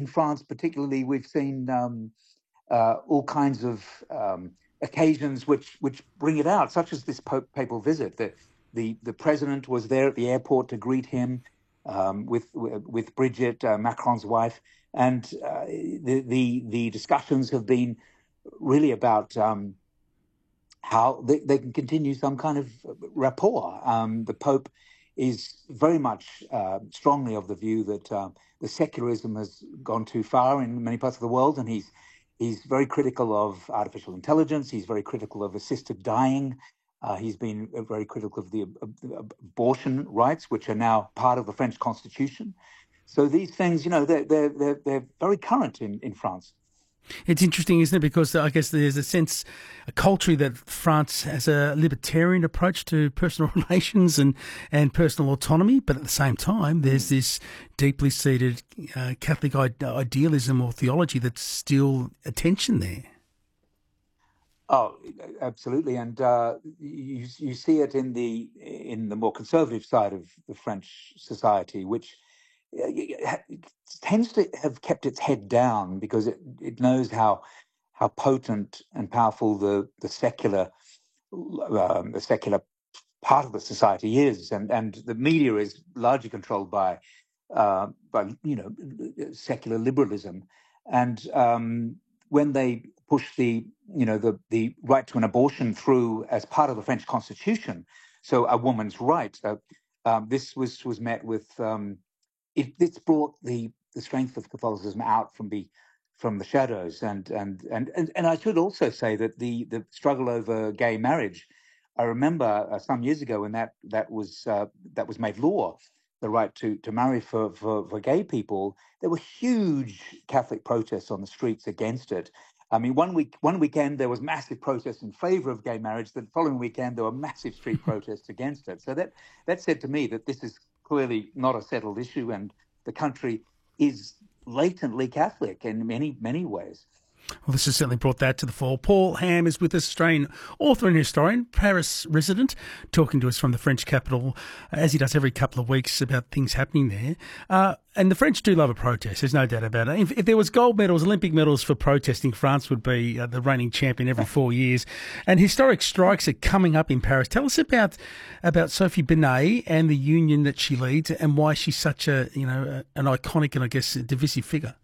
in France, particularly, we've seen all kinds of occasions which bring it out, such as this papal visit. The president was there at the airport to greet him with Brigitte, Macron's wife, and the discussions have been really about how they can continue some kind of rapport. The Pope is very much strongly of the view that the secularism has gone too far in many parts of the world, and he's very critical of artificial intelligence. He's very critical of assisted dying. He's been very critical of the abortion rights, which are now part of the French Constitution. So these things, they're very current in France. It's interesting, isn't it? Because I guess there's a culture that France has a libertarian approach to personal relations and personal autonomy, but at the same time, there's this deeply seated Catholic idealism or theology that's still a tension there. Oh, absolutely, and you see it in the more conservative side of the French society, which tends to have kept its head down because it knows how potent and powerful the secular part of the society is, and the media is largely controlled by secular liberalism, and when they push the right to an abortion through as part of the French Constitution, so a woman's right, this was met with. It's brought the strength of Catholicism out from the shadows, and I should also say that the struggle over gay marriage. I remember some years ago when that was made law, the right to marry for gay people. There were huge Catholic protests on the streets against it. I mean, one weekend there was massive protests in favor of gay marriage. The following weekend there were massive street protests against it. So that said to me that this is clearly not a settled issue, and the country is latently Catholic in many, many ways. Well, this has certainly brought that to the fore. Paul Ham is with us, Australian author and historian, Paris resident, talking to us from the French capital, as he does every couple of weeks, about things happening there. And the French do love a protest, there's no doubt about it. If there was gold medals, Olympic medals for protesting, France would be the reigning champion every 4 years. And historic strikes are coming up in Paris. Tell us about Sophie Binet and the union that she leads and why she's such an iconic and, I guess, a divisive figure.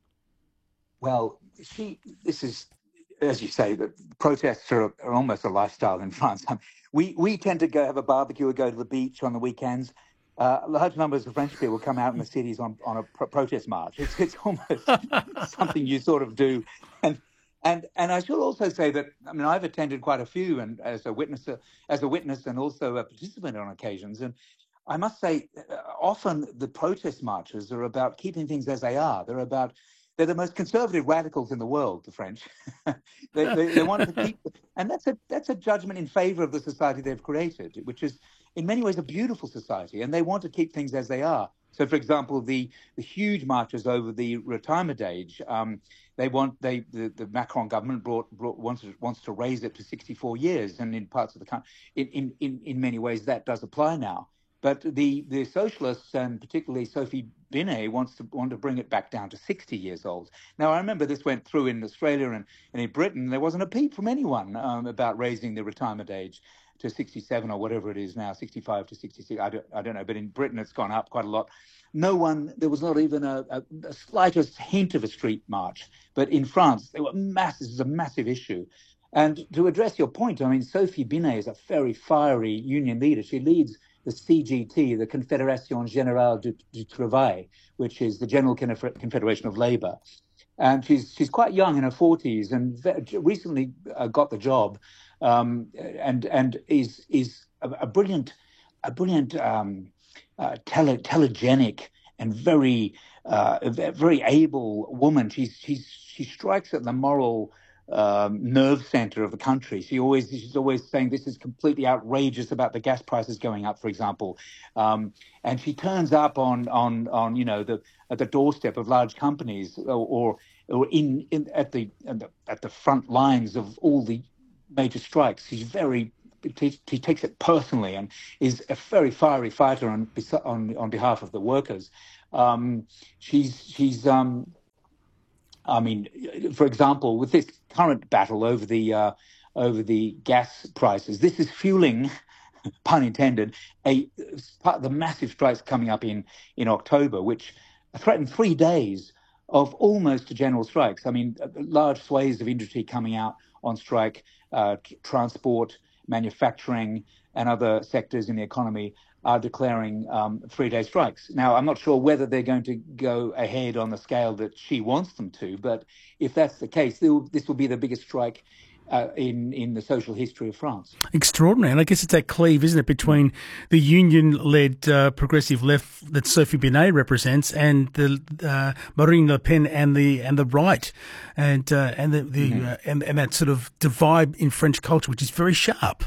Well, this is, as you say, the protests are almost a lifestyle in France. We tend to have a barbecue or go to the beach on the weekends. Large numbers of French people come out in the cities on a protest march. It's almost something you sort of do. And I should also say that, I mean, I've attended quite a few, and as a witness and also a participant on occasions. And I must say, often the protest marches are about keeping things as they are. They're the most conservative radicals in the world, the French. they want to keep, and that's a judgment in favor of the society they've created, which is in many ways a beautiful society, and they want to keep things as they are. So, for example, the huge marches over the retirement age, the Macron government wants to raise it to 64 years, and in parts of the country, in many ways that does apply now. But the socialists, and particularly Sophie Binet, want to bring it back down to 60 years old. Now, I remember this went through in Australia and in Britain. There wasn't a peep from anyone about raising the retirement age to 67 or whatever it is now, 65 to 66. I don't know, but in Britain it's gone up quite a lot. There was not even a slightest hint of a street march. But in France, there were masses. It was a massive issue. And to address your point, I mean, Sophie Binet is a very fiery union leader. She leads the CGT, the Confédération Générale du Travail, which is the General Confederation of Labour. And she's quite young, in her 40s, and recently got the job, and is a brilliant, telegenic and very able woman. She strikes at the moral nerve center of the country. She's always saying this is completely outrageous about the gas prices going up, for example, and she turns up on at the doorstep of large companies or at the front lines of all the major strikes. She takes it personally and is a very fiery fighter on behalf of the workers. She's I mean, for example, with this current battle over the gas prices, this is fueling, pun intended, a the massive strikes coming up in October, which threaten 3 days of almost general strikes. I mean, large swathes of industry coming out on strike, transport, manufacturing, and other sectors in the economy are declaring 3 day strikes. Now, I'm not sure whether they're going to go ahead on the scale that she wants them to, but if that's the case, this will be the biggest strike in the social history of France. Extraordinary. And I guess it's that cleave, isn't it, between the union-led progressive left that Sophie Binet represents and the Marine Le Pen and the right, and that sort of divide in French culture, which is very sharp.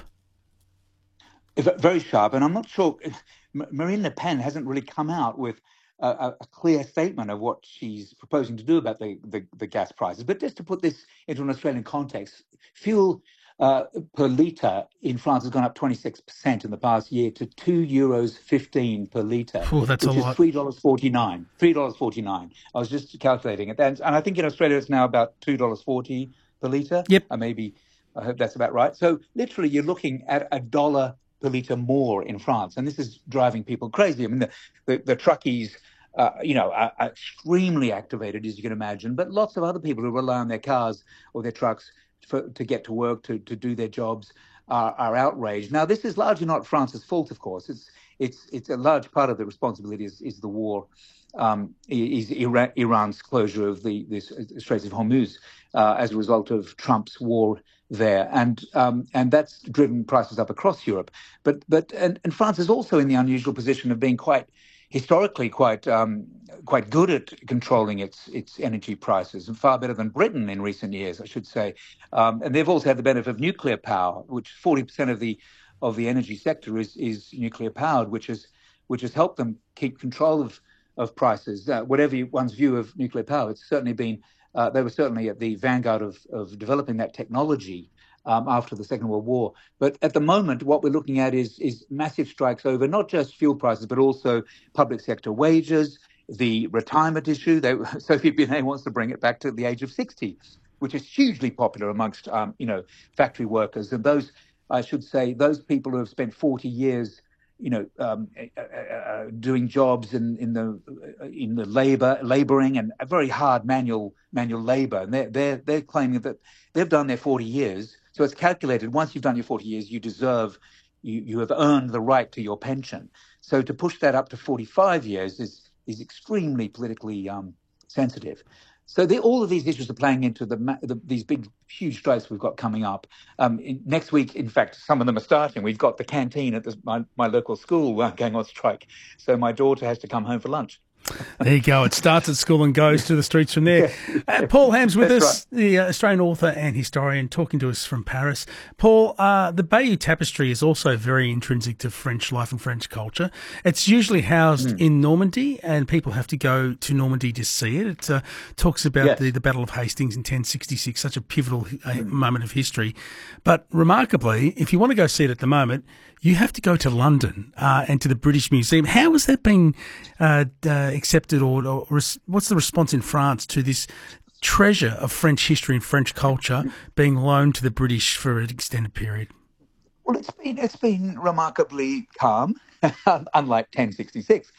Very sharp, and I'm not sure. Marine Le Pen hasn't really come out with a clear statement of what she's proposing to do about the gas prices. But just to put this into an Australian context, fuel per litre in France has gone up 26% in the past year to €2.15 per litre, That's which a is lot. $3.49. $3.49. I was just calculating it, and I think in Australia it's now about $2.40 per litre. Yep. I hope that's about right. So literally, you're looking at $1 per litre more in France, and this is driving people crazy. I mean, the truckies, are extremely activated, as you can imagine, but lots of other people who rely on their cars or their trucks to get to work, to do their jobs, are outraged. Now, this is largely not France's fault, of course. It's a large part of the responsibility is the war, is Iran's closure of the Straits of Hormuz as a result of Trump's war there, and that's driven prices up across Europe. But France is also in the unusual position of being historically quite good at controlling its energy prices, and far better than Britain in recent years, I should say. And they've also had the benefit of nuclear power, which 40% of the energy sector is nuclear powered, which has helped them keep control of prices. Whatever one's view of nuclear power, it's certainly been. They were certainly at the vanguard of developing that technology after the Second World War. But at the moment, what we're looking at is massive strikes over not just fuel prices, but also public sector wages, the retirement issue. Sophie Binet wants to bring it back to the age of 60, which is hugely popular amongst factory workers. And those, I should say, those people who have spent 40 years doing jobs in the laboring and a very hard manual labor, and they're claiming that they've done their 40 years. So it's calculated. Once you've done your 40 years, you have earned the right to your pension. So to push that up to 45 years is extremely politically sensitive. So all of these issues are playing into these big, huge strikes we've got coming up. Next week, in fact, some of them are starting. We've got the canteen at my local school going on strike. So my daughter has to come home for lunch. There you go. It starts at school and goes to the streets from there. Paul Ham's with us, right. The Australian author and historian, talking to us from Paris. Paul, the Bayeux Tapestry is also very intrinsic to French life and French culture. It's usually housed in Normandy, and people have to go to Normandy to see it. It talks about the Battle of Hastings in 1066, such a pivotal moment of history. But remarkably, if you want to go see it at the moment, you have to go to London and to the British Museum. How has that been accepted, or what's the response in France to this treasure of French history and French culture being loaned to the British for an extended period? Well, it's been remarkably calm, unlike 1066.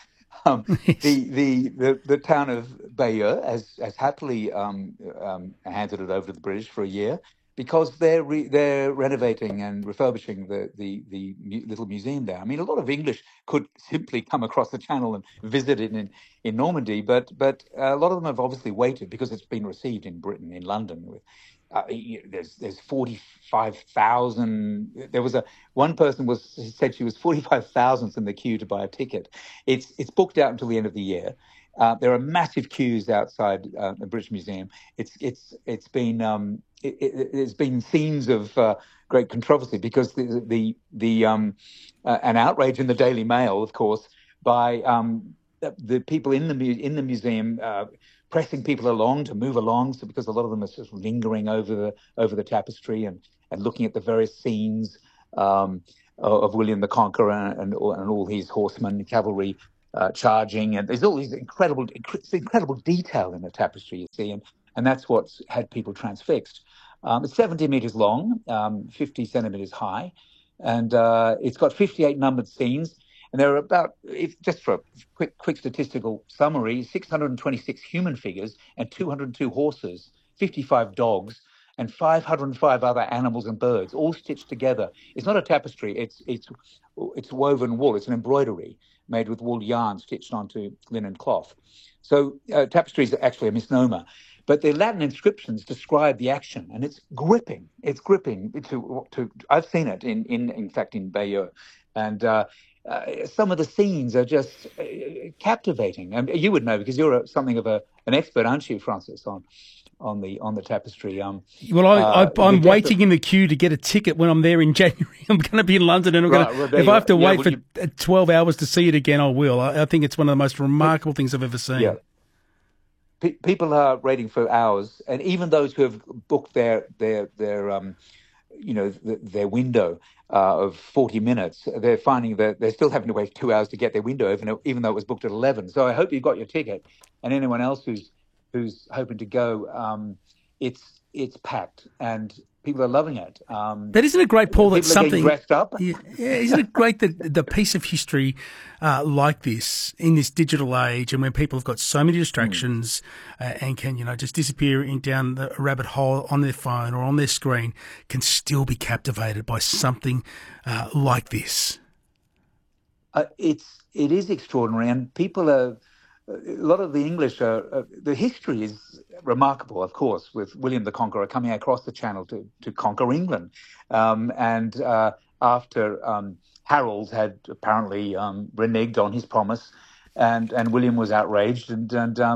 The town of Bayeux has happily handed it over to the British for a year, because they're renovating and refurbishing the little museum there. I mean, a lot of English could simply come across the channel and visit it in Normandy, but a lot of them have obviously waited because it's been received in Britain, in London. There's 45,000. There was one person said she was 45,000th in the queue to buy a ticket. It's booked out until the end of the year. There are massive queues outside the British Museum. It's been scenes of great controversy, because an outrage in the Daily Mail, of course, by the people in the museum pressing people along to move along, so because a lot of them are sort of lingering over the tapestry and looking at the various scenes of William the Conqueror and all his horsemen, cavalry charging, and there's all these incredible detail in the tapestry, you see, and that's what's had people transfixed. It's 70 meters long, 50 centimeters high, and it's got 58 numbered scenes. And there are about, just for a quick statistical summary, 626 human figures and 202 horses, 55 dogs, and 505 other animals and birds, all stitched together. It's not a tapestry. It's woven wool. It's an embroidery made with wool yarn stitched onto linen cloth. So tapestry is actually a misnomer. But the Latin inscriptions describe the action, and it's gripping. It's gripping. I've seen it in fact in Bayeux, and some of the scenes are just captivating. And you would know because you're something of an expert, aren't you, Francis, on the tapestry? Well, I'm waiting in the queue to get a ticket when I'm there in January. I'm going to be in London, and if I have to wait for 12 hours to see it again, I will. I think it's one of the most remarkable things I've ever seen. Yeah. People are waiting for hours, and even those who have booked their window of 40 minutes, they're finding that they're still having to wait 2 hours to get their window, even though it was booked at 11. So I hope you got your ticket, and anyone else who's hoping to go, it's packed, and people are loving it. But isn't it great, Paul, that something dressed up? Yeah, isn't it great that the piece of history like this in this digital age, and when people have got so many distractions and can just disappear down the rabbit hole on their phone or on their screen, can still be captivated by something like this? It is extraordinary, and people are. A lot of the English the history is remarkable, of course, with William the Conqueror coming across the Channel to conquer England, and after Harold had apparently reneged on his promise, and William was outraged and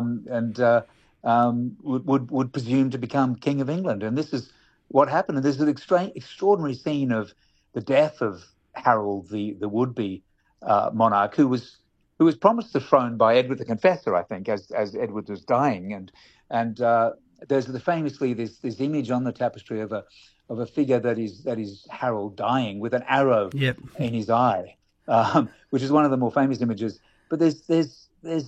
would presume to become King of England, and this is what happened. And there's an extraordinary scene of the death of Harold, the would-be monarch, who was promised the throne by Edward the Confessor, I think, as Edward was dying, and there's famously this image on the tapestry of a figure that is Harold dying with an arrow in his eye, which is one of the more famous images. But there's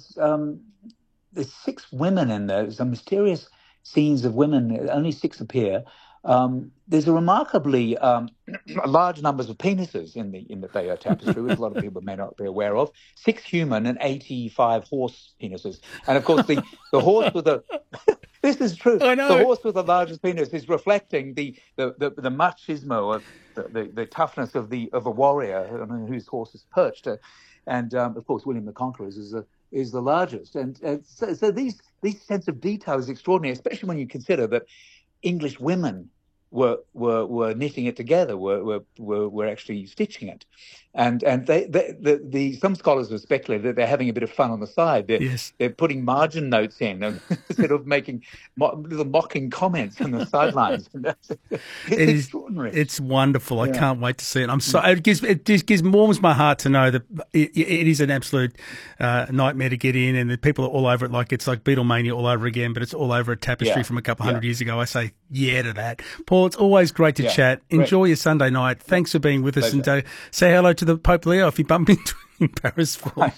6 women in there. Some mysterious scenes of women. Only 6 appear. There's a remarkably large numbers of penises in the Bayeux tapestry, which a lot of people may not be aware of. 6 human and 85 horse penises, and of course the horse with the this is true. I know. The horse with the largest penis is reflecting the machismo of the toughness of a warrior on whose horse is perched, and of course William the Conqueror is the largest, and so these sense of detail is extraordinary, especially when you consider that English women were knitting it together, were actually stitching it, and some scholars have speculated that they're having a bit of fun on the side. They're putting margin notes in instead of making little mocking comments on the sidelines. It's extraordinary. It's wonderful. I can't wait to see it. I'm so it just warms my heart to know that it is an absolute nightmare to get in, and the people are all over it. Like it's like Beatlemania all over again, but it's all over a tapestry from a couple hundred years ago. I say to that, Paul. It's always great to chat. Enjoy your Sunday night. Thanks for being with us. Pleasure. And say hello to the Pope Leo if you bump into him in Paris.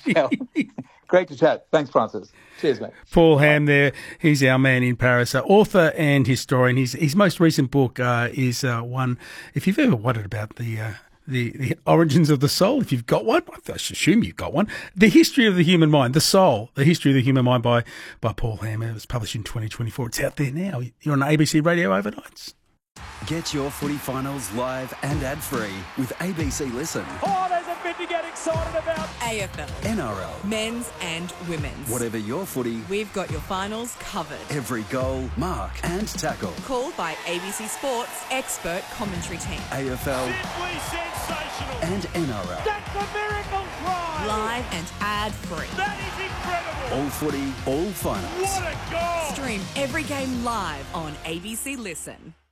Great to chat. Thanks, Francis. Cheers, mate. Paul Ham there. He's our man in Paris, author and historian. His most recent book is one, if you've ever wondered about the origins of the soul, if you've got one, I assume you've got one. The History of the Human Mind, The Soul, The History of the Human Mind by Paul Ham. It was published in 2024. It's out there now. You're on ABC Radio Overnights. Get your footy finals live and ad-free with ABC Listen. Oh, there's a bit to get excited about. AFL. NRL. Men's and women's. Whatever your footy, we've got your finals covered. Every goal, mark and tackle. Called by ABC Sports expert commentary team. AFL. Simply sensational. And NRL. That's a miracle try. Live and ad-free. That is incredible. All footy, all finals. What a goal. Stream every game live on ABC Listen.